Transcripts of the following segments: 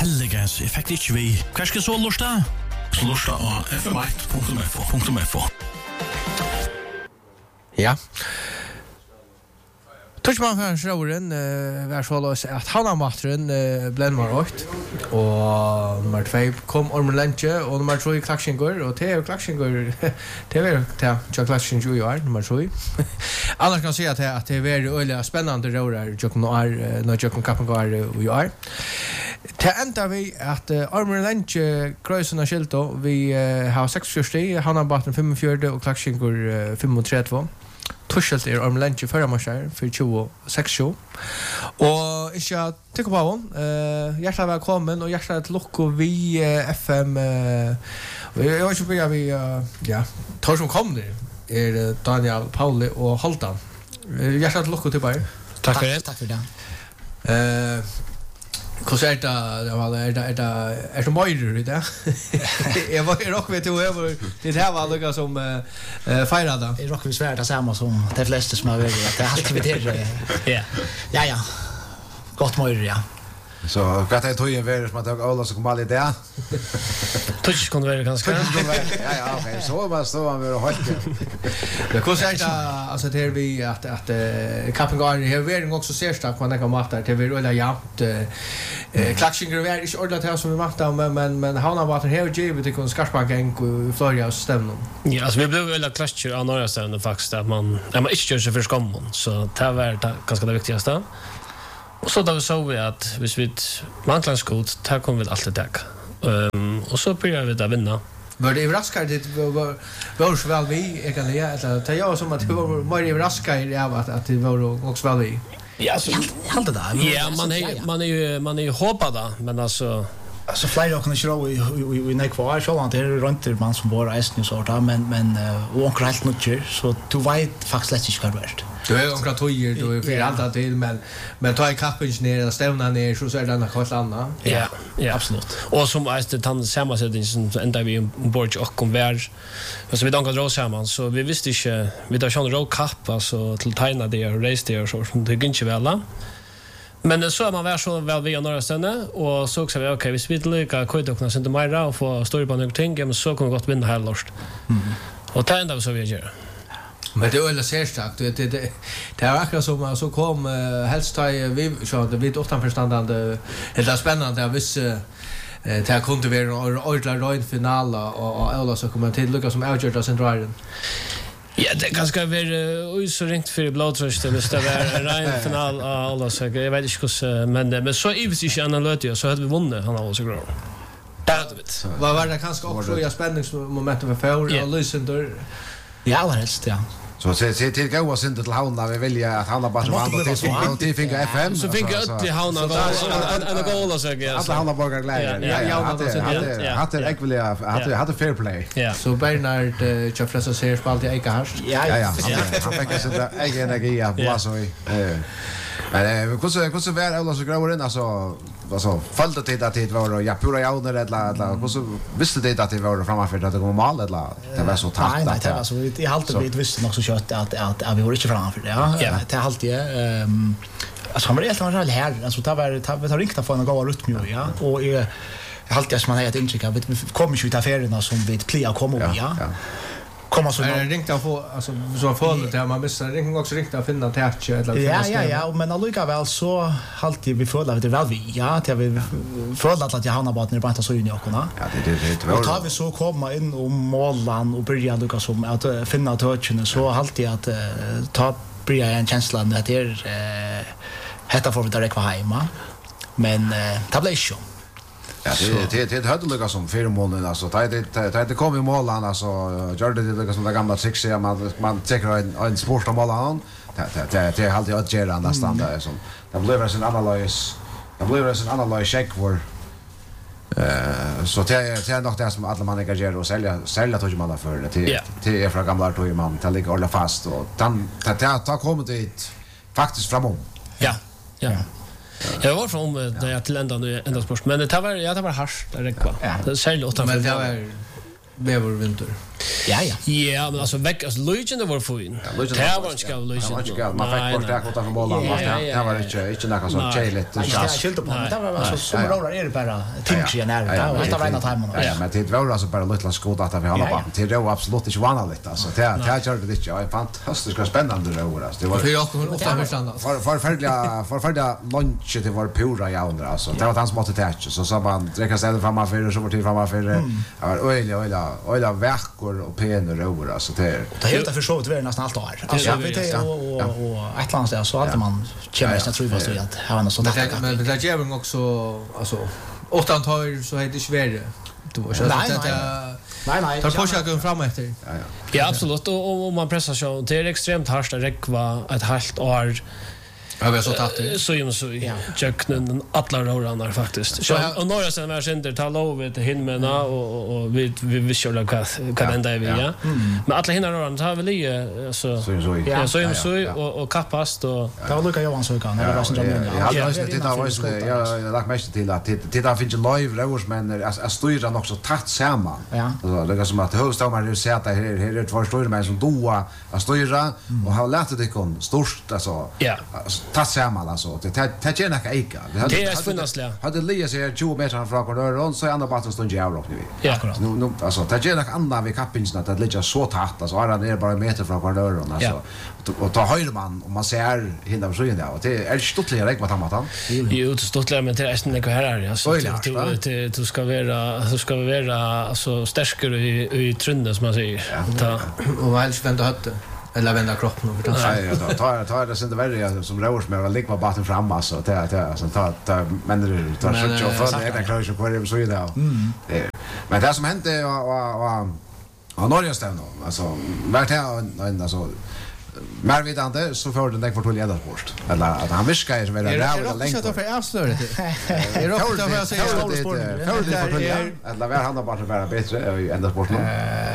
elegans, effekt ikke vi. Hva skal så lusta? Så lusta av fm1.fo. Ja. Tutsmann-sjåren var så løs at Hanamatren ble nummer 8 og nummer 2 kom Ormen Lentje og nummer 3 Klaksjengur og det Klaksjengur det var til Klaksjengur i år, nummer 3 annars kan jeg si at det var øyelig spennende rører når Jøkken Kappen går i år det enda vi at Ormen Lentje krøysen av Skilto vi har 46 Hanamatren 45 og Klaksjengur 35 Tuschelt Ormen Lentje förra matchen för 26 och inte tycker på hon hjärtligt välkommen och hjärtligt lucka vi FM jag vet inte vi ja tar som kommer är Daniel Pauli och Haldan hjärtligt lucka till dig tack för det konserta är det möjligt i det jag var rock vet du över det här var lugga som firade det rock vi svär det samma som de flesta som har varit det har aktiviteter ja gott möjligt ja så vad det tog ju vara som att alla så kommer alltid där touch kan vara ganska ja okej så var så var det halt det konserta alltså det vi att Kapengarden har varit också särskilt på några matcher det vill väl jämnt Klaksjengur är inte ordentligt som vi mattar men han har varit här givet det kan skarpa gång i Florida stämmen ja alltså vi blev väl klascher av norra sidan faktiskt att man inte gör sig för skammen så det var ganska det viktigaste. Och så då så vi att hvis vi manklanskot tar kommer vi alltid täcka. Och så börjar vi att vinna. Var det överraskar det var så väl vi egentligen eller det jag som att det var mer överraskar att det var också väl vi. Ja, så halt det där. Ja, man är ju hoppad men alltså flera och kan köra i nekvar så att det är runt man som bara är så där men och helt mycket så du vet faktiskt lätt inte värst. Du är onkel tojer du är för allt till men ta i kappen ner stävna ner så är det något helt annat. Ja, absolut. Och som är det han samma sättning som ända vi bort och kom vär. Så vi dankar dra samman så vi visste inte vi där kör road cup alltså till tajna det och race det och så det gick inte väl. Men så man var så väl vi några stunder och så också vi okej vi spelar lika ködokna sen till och få story på några ting men så kommer gott vinna här lust. Och ta ända så vi gör. Men det är väl särskilt det är akkurat som så kom helst ta vi så det vid åttan förståndande det är spännande jag visste det kunde vara en ordentlig final och alla så kommer till lucka som outgör oss in Ja, det ganska väl så ringt för blodtröst det var en rein final alla så jag vet inte hur men så i vis inte analytiker så hade vi vunnit han har så bra. David. Vad var det kanske också i spänningsmoment för för och Lysander. Ja, helst ja. Så se till gå oss inte till Hauna vi vill att Hauna bara så till finga FM så fick jag till Hauna en goal så jag alla Hauna borgar glädje ja hade äckliga hade fair play så Bernard Jeffrey ser spalt i Eka Harst ja han fick så där egen energi av Blasoi men hur så var alla så gråren alltså följde det att det var ja pura jauner eller hur så visste det att det var framför att det kom mål eller det var så tatt nej det var så i halt det visste nog så kött att vi var inte framför det ja det halt det alltså man är helt annorlunda här alltså ta rikta få en gå ut med ja och jag halt det som man har ett intryck av vi kommer ju ut affärerna som vi plear kommer ja komma så ringt att få alltså så förut där man måste ringa också riktigt att finna tätch eller ja men alltså väl så halt vi förla det väl vi ja det vi förla att jag hamnar bara ner på så in i ockorna ja det var tar vi så komma in och målan och börja lucka som att finna touchen så halt att ta börja en känsla att det är hetta får vi direkt var hemma men tabellation ja det hade lucka som fyra månader alltså det kom i målan alltså gör det lucka som det gamla tricket man checkar en sport om målan det är alltid att göra nästan där som det blev en analys check för så det är nog det som alla man engagerar och sälja tog man för det är från gamla tog man till ligga hålla fast och ta kommer dit faktiskt framom ja jag var från där jag till ända sport men det var harst där det var det säljer åt men det var vinter Ja. Ja, men alltså veck alltså Luigi var fin. Det var inte gav Luigi. Man fick bort det utan bollen. Det var inte något så cheligt. Jag skilte på det. Det var så som roller är det bara tinge när det var ena timern. Ja, men det var alltså bara lite skott att vi har bara. Det var absolut inte vanligt alltså. Det gjorde det inte. Ja, fantastiskt spännande roller alltså. Det var för jag ofta förstånd. Förfärliga lunch det var pura jävlar alltså. Det var han som måste täcka så man dricka stället framför så var det framför. Det var öliga verkor och pena roller alltså det. Det helt för så det nästan allt här. Alltså vet och ett land där så hade man kemiskt jag tror fast att ha något sånt där. Men det ger väl också alltså 8 tar så heter det Sverige. Du var så Nej. Tar påschaken fram efter. Ja, absolut. Och man pressar så det är extremt hårt att räkva ett halvt år. Ja, vi har så tatt det. Så köknen alla rörarna faktiskt. Så och några sen var center ta lov till hinmena och vi kör kan ända vi ja. Men alla hinner rörarna har väl ju så och kappast och det var Lukas Johansson kan det var sånt där. Jag har lagt mest till att titta finns live rövers men jag styrar också tätt samman. Så det är som att huvudstammar du ser att här är två stora män som doa att styra och har lärt det kon störst alltså. Ja. Ta samman alltså. Det är några eka. Det är funnasliga. Hade Lia sig 20 meter från korridoren så andra bara stund jag upp nu. Ja. Nu alltså det är några andra vi kappingen att det ligger så tätt alltså är det bara en meter från korridoren alltså. Och ta höjder man och man ser hinna så där och det är stottligare rätt vad han matan. Jo, det stottligare men det är nästan något här alltså. Du ska vara alltså starkare i trunden som man säger. Ta och helst vända hötte. Eller vända kroppen och nej ta det sen det värre som rörs med att ligga på batten fram alltså det så ta men det tar så och för det är kanske på det så där. Men det som hände och Norge stämde alltså vart här alltså mer vidande så får den för till Edersport eller att han viskar så vidare där länge. Jag för avslöja det. Är det också för att säga eller var han bara vara bättre i Edersport nu.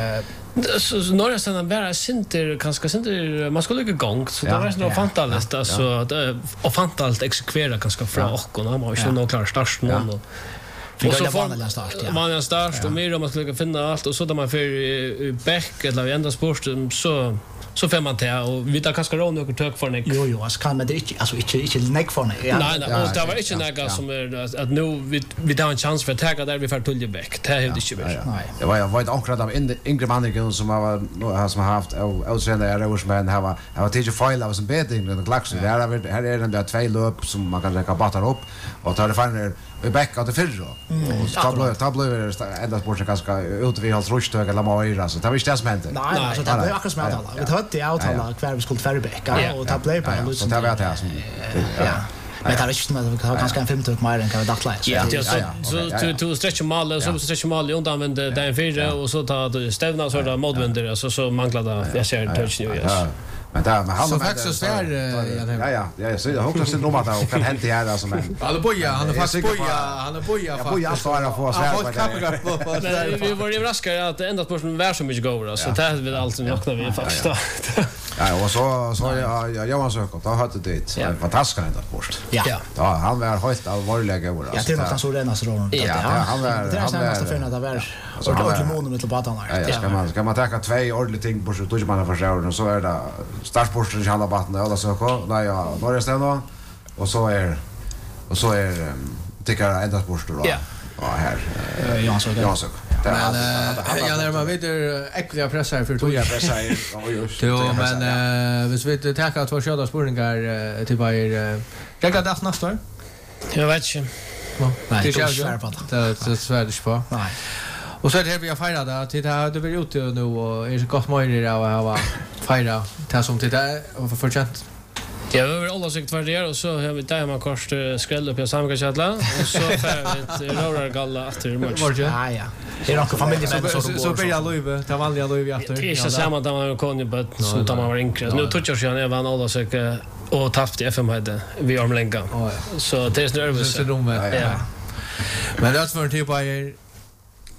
Så några sådana bara center kanske center man skulle gå igång så det var så fantastiskt alltså och fantastiskt exekvera kanske från och man har ju nog klar start någon och så får man en start och mer om man skulle finna allt och så där man för back eller ända sport så får man ta och vi tar kanske rån och tök för nek. Jo, alltså kan man det inte nek för nek. Nej, och det var inte något som är att nu vi tar en chans för att ta där vi får tulja back. Det är det inte mer. Nej. Det var ett akkurat av Ingrid Manningen som har haft utseende Erorsmen har tagit file av som betting den klaxen. Här är den där två löp som man kan räcka battar upp och ta det fan vi backar till förra. Och tablo ända bort ganska ut vi har trustög eller Maira så det var inte det som hände. Nej, så det var akkurat som alla. Vi hade det avtala kvar vi skulle färrbäcka och ta play på det så det var det som men det är inte som att ha ganska en 50 mer än kan vi dackla. Ja, så stretcha mal och så stretcha mal och använda den fyra och så ta stävna så där modvänder så manglade jag ser touch nu ja. Men han så faktiskt så svär ja så jag hoppas det nog att kan hända här alltså men han är boja svara på svär vi var överraskade att ända på som var så mycket går så det vill allt som jag vi faktiskt ja och så jag var så då hade det fantastiskt ända först ja han var högt allvarliga går alltså ja det kan så renas rån ja han var nästan för att det var så ordentligt mån med banan här ska man ta två ordentliga ting på så då man för så är det startposten i alla batten alla så där jag börjar ställa och så är tycker jag ända posten då. Ja här Jansson. Men jag när man vet äckliga pressar för toja pressar och just. Men hvis vi tar att försöka spårningar till varje jag kan det nästa år. Jag vet inte. Nej, det är svårt på. Nej. Och så det vi har firat att det hade varit ute nu och är så gott möjligt att ha fira det som till det och förtjänt. Ja, vi har alla sagt vad det är och så har vi där man kort skräll upp i Samkasjätla och så färdigt rörar galla efter match. Ja. Det är några familjemän så börjar Löve, ta vanliga Löve efter. Det är så samma där man konje på som tar man var inkräs. Nu touchar sig han även alla sagt och taft i FM hade vi Armlänga. Så det är nervöst. Ja. Men det var typ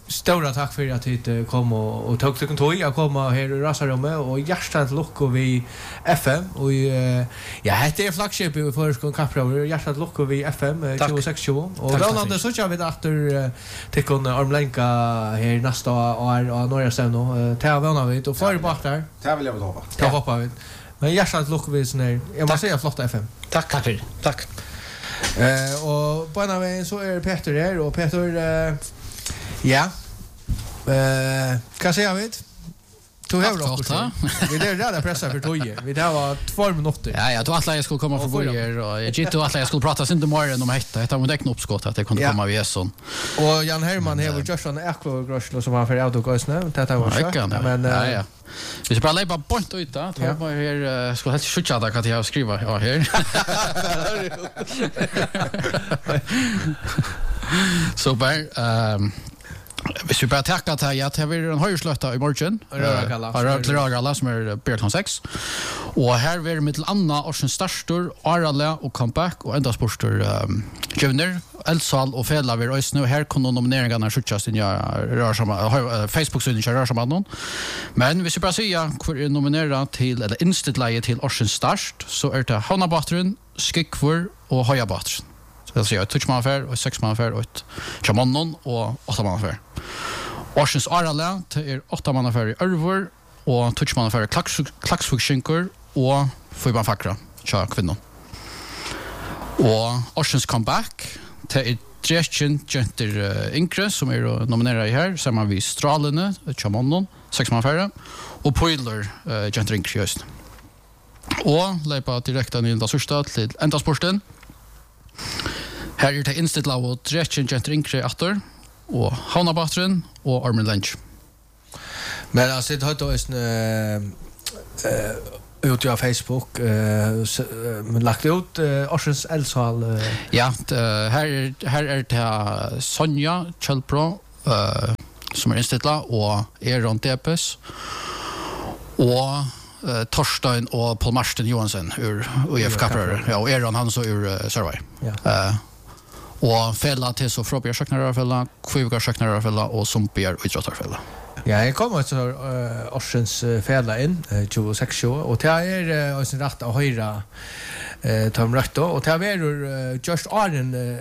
stora tack för att du kom och tog dig tog jag komma här i Rasarummet och hjärtat lucka vi FM och ja det är flagship i förskon kappra hjärtat lucka vi FM 260 och då så jag vet att till kon armlänka här nästa år och några sen ta vana vi och för bort där. Det vill jag hoppa. Ta hoppa vi. Men hjärtat lucka vi sån jag måste säga flotta FM. Tack för. Tack. Och på en vägen så är Peter här och Peter ja. Vad säger vi? Du har då. Vi är rädda pressa för toje. Vi det var 2 minuter. Ja, då att jag skulle komma för bojer och jag gick då att jag skulle prata sin morgon om detta var det knoppskott att det kunde komma via sån. Och Jan Herman har just en aquagross som han för autogåsna. Det var så. Men ja. Vi ska bara lägga point ut då. Ta bara här ska helt skjuta där kan jag skriva här. Super. Vi ska bara tacka att jag har en höjslötta i morgon. Rörgalla som är Berton 6. Och här är vi med till Anna Årsens Starstor, Arale och Comeback och enda sporter Junior, Eldsal och Fälla vid Ösn. Och här kommer nomineringarna skjutsas in Facebook-sidan i Rörsammannen. Men vi ska bara säga hur är nominerad till, eller inställd till Årsens Starst, så är det Havnabatrun, Skikvur och Höjabatrun. Det säger 2 mannaffär och 6 mannaffär och 1 Chamonnon och 8 mannaffär. Årsens Arale är 8 mannaffär i Örvor och 2 mannaffär i Klaxfugskynkor och 4 fackra tja kvinnor. Och Årsens Comeback är Dreschen Genter Inkre som är nominerade här samman vid Stralene, Chamonnon, 6 mannaffär och Poiler Genter Inkre just. Och läpa direkt ner till första till Endasporten. Här är det inställt av Dreschen Genter Inkre Atter och Havnabatrun och Armin Lunch. Men alltså det har då ut på Facebook lagt ut Årsens Eldsal. Ja, här är det Sonja Kjellpro som är inställt och Eron Depes och Torstein och Paul Marsten Johansson ur UF Kaprör. Ja, och Eron han så ur Survey. Ja. Och Fälla till så Frobjer Söknarfälla, Kvigar Söknarfälla och Sumpier Idrottarfälla. Ja, jag kommer så Årsens Fälla in 26 och det är oss rätt att höra Tom Rötto och det är just Arden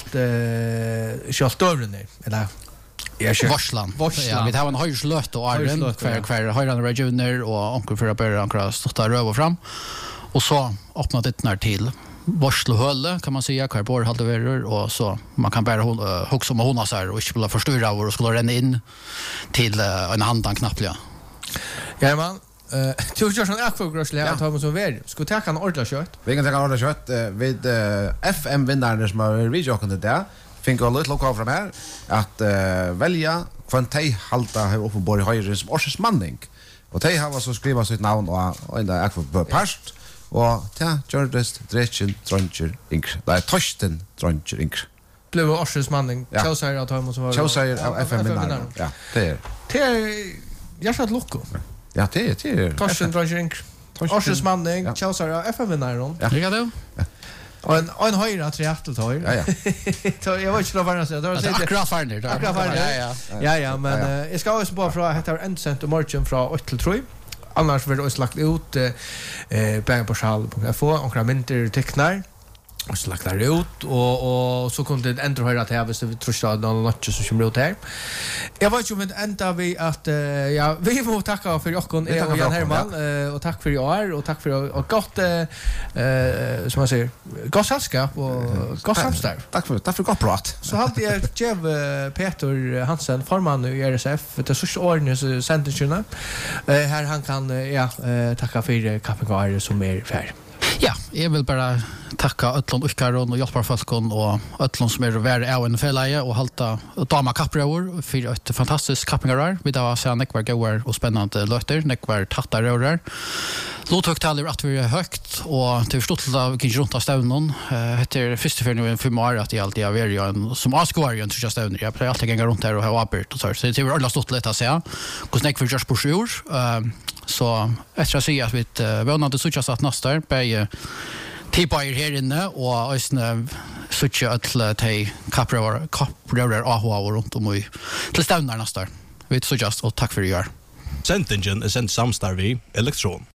shot dörren eller Varslan. Ja, vi har en höjslöt och Arden kvar höjrande regioner och onkel för att börja ankra stotta röv fram. Och så öppnade det när till Varslohölle kan man säga kvar bor hade veror och så man kan bara huxa med hona så här och inte bli förstöra och skulle ränna in till en handan knappliga. Ja man du gör sån aquagross lära ta som väl. Ska ta kan ordla kött. Vi kan ta ordla kött vid FM vinnaren som har videokontot där. Fick en liten lokal från här att välja kvantej halta här uppe på Borg Höjre som Årsens Manning. Och de har så skriva sitt namn och en där aqua past och ta Jordest Dreschen Troncher Inkr. Det är Torsten Troncher Inkr. Blev Årsens Manning. Chelsea säger att han måste vara. Chelsea säger av FM vinnaren. Ja, det är. Det är jag sa Locko. Ja, det är. Torsten Troncher Inkr. Årsens Manning, Chelsea av FM vinnaren. Ja, det är. Och en höjra triatteltoj. Ja. Jag var inte så varna så. Det var akkurat färdigt. Ja, men jag ska också bara från heter Endcenter Morgon från 8 till 3. Annars vill det lagt ut pengaportal.fo och kommentar tecknar. Och så lagt det ut och så kunde det ändå höra till hvis vi tror att någon match som kommer ut här. Jag vet ju men ända vi att ja vi får tacka för Jokon och Jan Herman och tack för i år och tack för och gott som man säger gott sällskap och gott samstarv. Tack för gott prat. Så hade jag Jev Peter Hansen formann i RSF för det så ordnes sentenserna. Här han kan tacka för kappingar som är färdig. Ja, jag vill bara tacka öllon Uskaron och hjälparfolkon och öllon som är värre av en fällaje och halta dama kappröver för ett fantastiskt kappingar. Vi då ser nekvar goar och spännande löter, nekvar tattar rörer. Låthögtaler att vi är högt och till förstått av kanske runt av stävnon. Heter första för nu en 5 år att jag alltid har varit som askvargen till stävnon. Jag har alltid gänga runt här och ha uppert och så. Så det är alla stått lätt att säga. Hos nekvar görs på 7 år. Så efter att säga att vi vånade så att nästa är tipar här inne och ösne sucha att te kapprörar AHA runt om i till stävnar nästa. Vi så just och tack för det. Sentingen är sent samstarv i Elektron.